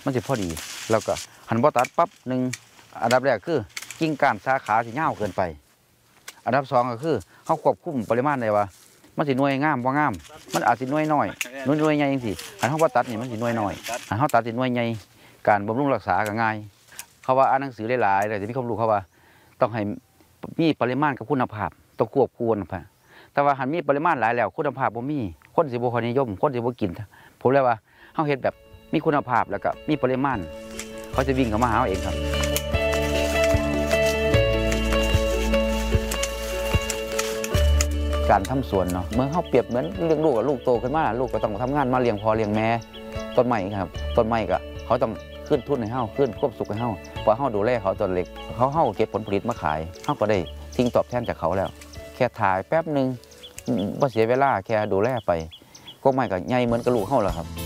มันสิพอดีแล้วก็หันบ่ตัดปั๊บหนึ่งอันดับแรกคือกิ่งก้านสาขาสิยาวเกินไปอันดับสองก็คือเขาควบคุมปริมาณได้ว่ามันสิหน่วยงามบ่งามมันอาจสิหน่วยน้อยหน่วยใหญ่จังซี่หันเฮาบ่ตัดนี่มันสิหน่วยน้อยหันเฮาตัดสิหน่วยใหญ่การบำรุงรักษาก็ง่ายเขาว่าอ่านหนังสือหลายๆเลยจะมีความรู้เขาว่าต้องให้มีปริมาณกับคุณภาพต้องควบคู่กันไปแต่ว่าหันมีปริมาณหลายแล้วคุณภาพบ่มีคนสิบ่ค่อยนิยมคนสิบ่กินผมเลยว่าเฮาเฮ็ดแบบมีคุณภาพแล้วก็มีปริมาณเขาจะวิ่งเข้ามาหาเองครับการทำสวนเนาะเมื่อเขาเปรียบเหมือนเลี้ยงลูกกับลูกโตขึ้นมาลูกก็ต้องทำงานมาเลี้ยงพ่อเลี้ยงแม่ต้นไม้ครับต้นไม้ก็เขาต้องขึ้นทุนให้เฮาขึ้นควบสุขให้เฮาพอเฮาดูแลเขาตอนเล็กเฮาเก็บผลผลิตมาขายเฮาก็ได้สิ่งตอบแทนจากเขาแล้วแค่ถ่ายแป๊บนึงบ่เสียเวลาแค่ดูแลไปก็ไม้ก็ใหญ่เหมือนกับลูกเฮาแล้วครับ